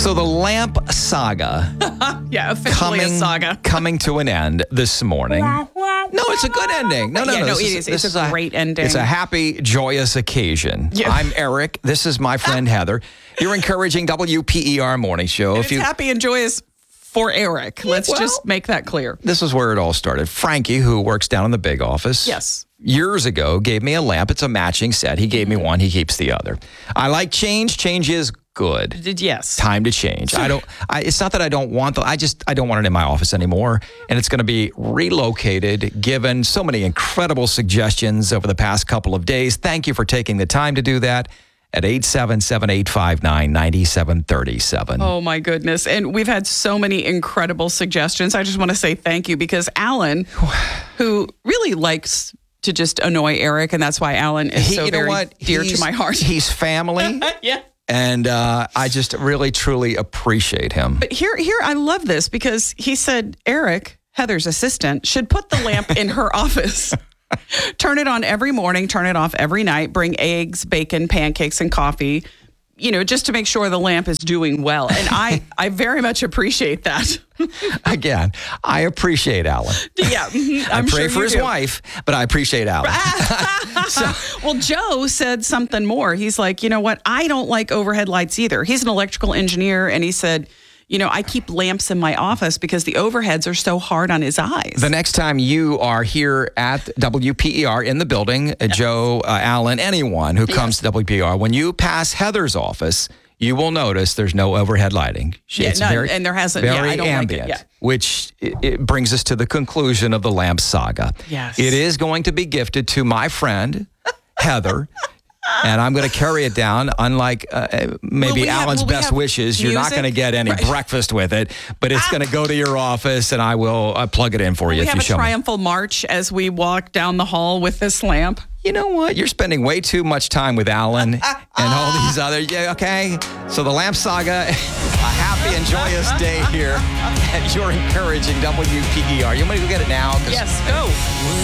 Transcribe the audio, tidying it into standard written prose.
So the lamp saga Yeah, officially a saga. coming to an end this morning. No, it's a good ending. No, Yeah, this it is- is. this It's is a great ending. It's a happy, joyous occasion. Yeah. I'm Eric. This is my friend Heather. You're encouraging WPER Morning Show. It's happy and joyous for Eric. Let's just make that clear. This is where it all started. Frankie, who works down in the big office, Yes. years ago gave me a lamp. It's a matching set. He gave me one. He keeps the other. I like change. Change is good. Yes. Time to change. It's not that I don't want I don't want it in my office anymore. And it's going to be relocated, given so many incredible suggestions over the past couple of days. Thank you for taking the time to do that at 877-859-9737. Oh, my goodness. And we've had so many incredible suggestions. I just want to say thank you because Alan, who really likes to just annoy Eric, and that's why Alan is so very dear to my heart. He's family. Yeah. And I just really, truly appreciate him. But here, I love this because he said Eric, Heather's assistant, should put the lamp in her office. Turn it on every morning, turn it off every night, bring eggs, bacon, pancakes, and coffee, just to make sure the lamp is doing well. And I very much appreciate that. Again, I appreciate Alan. Yeah. I pray for his wife, but I appreciate Alan. Well, Joe said something more. He's like, you know what? I don't like overhead lights either. He's an electrical engineer, and he said, I keep lamps in my office because the overheads are so hard on his eyes. The next time you are here at WPER in the building, Joe, Alan, anyone who comes to WPER, when you pass Heather's office, you will notice there's no overhead lighting. It's none, and there hasn't. Very I don't ambient, like it. Yeah. which it brings us to the conclusion of the lamp saga. Yes. It is going to be gifted to my friend, Heather. And I'm going to carry it down. Unlike maybe Alan's best wishes, you're not going to get any breakfast with it, but it's going to go to your office, and I will plug it in for you if you show me. We have a triumphal march as we walk down the hall with this lamp. You know what? You're spending way too much time with Alan and all these other. Yeah, okay. So the lamp saga, a happy and joyous day here, and you're encouraging WPER. You want to go get it now? Yes, go.